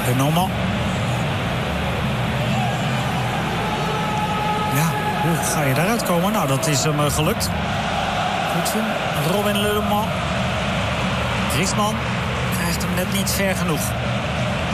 Lenormand. Ja, hoe ga je daaruit komen? Nou, dat is hem gelukt. Goed van Robin Lenormand. Griezmann krijgt hem net niet ver genoeg.